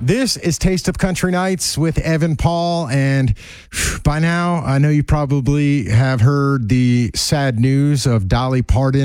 This is Taste of Country Nights with Evan Paul, and by now I know you probably have heard the sad news of Dolly Parton